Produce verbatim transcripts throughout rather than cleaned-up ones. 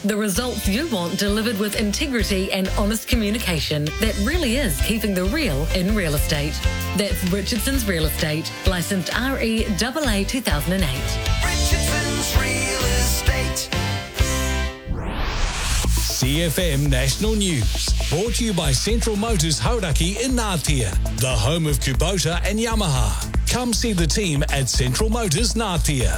The results you want delivered with integrity and honest communication that really is keeping the real in real estate. That's Richardson's Real Estate, licensed R E A A two thousand eight. Richardson's Real Estate. C F M National News, brought to you by Central Motors Hauraki in Ngātea, the home of Kubota and Yamaha. Come see the team at Central Motors Ngātea.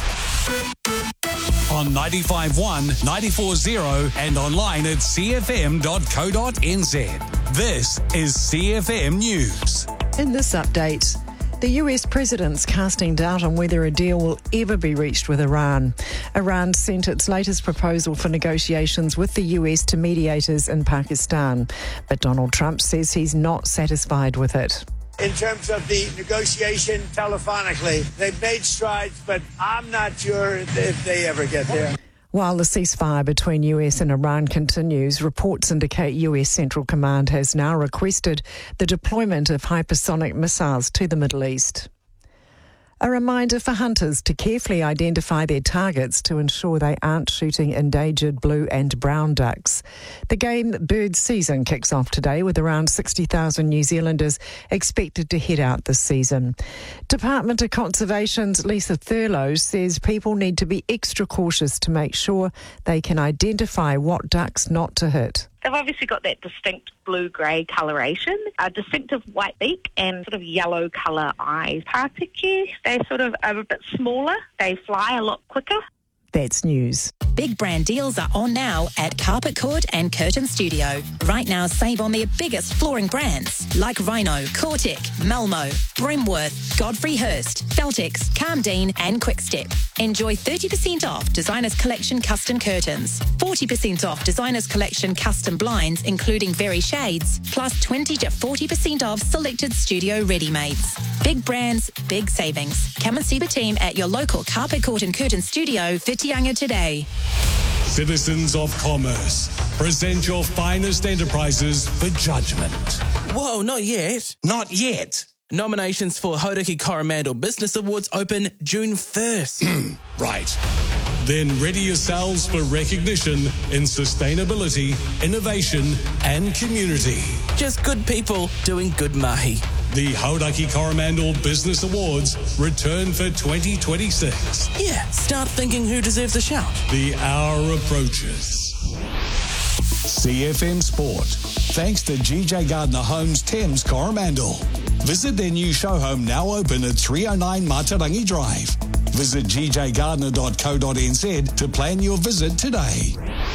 On ninety-five point one, ninety-four point zero and online at c f m dot co dot n z. This is C F M News. In this update, the U S president's casting doubt on whether a deal will ever be reached with Iran. Iran sent its latest proposal for negotiations with the U S to mediators in Pakistan, but Donald Trump says he's not satisfied with it. In terms of the negotiation telephonically, they've made strides, but I'm not sure if they ever get there. While the ceasefire between U S and Iran continues, reports indicate U S Central Command has now requested the deployment of hypersonic missiles to the Middle East. A reminder for hunters to carefully identify their targets to ensure they aren't shooting endangered blue and brown ducks. The game bird season kicks off today with around sixty thousand New Zealanders expected to head out this season. Department of Conservation's Lisa Thurlow says people need to be extra cautious to make sure they can identify what ducks not to hit. They've obviously got that distinct blue-grey coloration, a distinctive white beak and sort of yellow colour eyes. Particularly, they sort of are a bit smaller. They fly a lot quicker. That's news. Big brand deals are on now at Carpet Court and Curtain Studio. Right now, save on their biggest flooring brands like Rhino, Cortec, Malmo, Brimworth, Godfrey Hirst, Feltex, Calmdean and Quickstep. Enjoy thirty percent off Designers Collection custom curtains, forty percent off Designers Collection custom blinds including Very Shades, plus twenty to forty percent off selected studio ready-mades. Big brands, big savings. Come and see the team at your local Carpet Court and Curtain Studio for Tianga today. Citizens of Commerce, present your finest enterprises for judgment. Whoa, not yet. Not yet. Nominations for Hauraki Coromandel Business Awards open June first. Right. Then ready yourselves for recognition in sustainability, innovation and community. Just good people doing good mahi. The Hauraki Coromandel Business Awards return for twenty twenty-six. Yeah, start thinking who deserves a shout. The hour approaches. C F M Sport. Thanks to G J Gardner Homes Thames Coromandel. Visit their new show home now open at three oh nine Matarangi Drive. Visit g j gardner dot co dot n z to plan your visit today.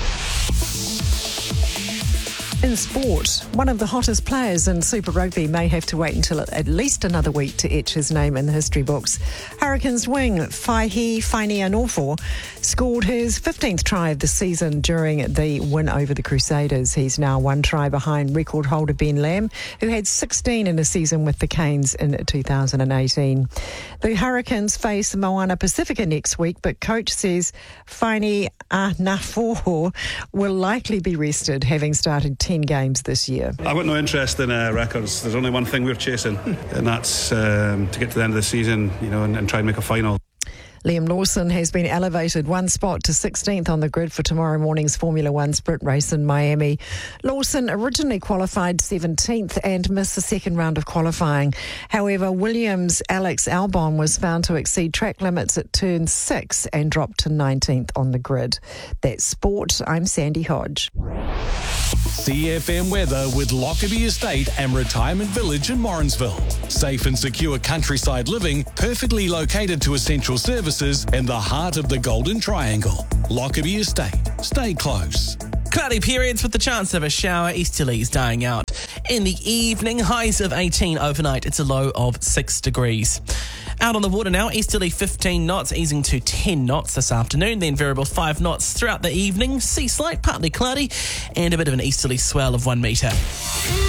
In sport, one of the hottest players in Super Rugby may have to wait until at least another week to etch his name in the history books. Hurricanes wing Whaihi Fainianofo scored his fifteenth try of the season during the win over the Crusaders. He's now one try behind record holder Ben Lamb, who had sixteen in a season with the Canes in two thousand eighteen. The Hurricanes face Moana Pacifica next week, but coach says Fainianofo will likely be rested, having started ten games this year. I've got no interest in uh, records. There's only one thing we're chasing, and that's um, to get to the end of the season, you know, and, and try and make a final. Liam Lawson has been elevated one spot to sixteenth on the grid for tomorrow morning's Formula One sprint race in Miami. Lawson originally qualified seventeenth and missed the second round of qualifying. However, Williams' Alex Albon was found to exceed track limits at turn six and dropped to nineteenth on the grid. That's sport. I'm Sandy Hodge. C F M weather with Lockerbie Estate and Retirement Village in Morrinsville. Safe and secure countryside living, perfectly located to essential services in the heart of the Golden Triangle. Lockerbie Estate. Stay close. Cloudy periods with the chance of a shower. Easterlies dying out in the evening. Highs of eighteen overnight. It's a low of six degrees. Out on the water now, easterly fifteen knots, easing to ten knots this afternoon, then variable five knots throughout the evening. Sea slight, partly cloudy, and a bit of an easterly swell of one metre.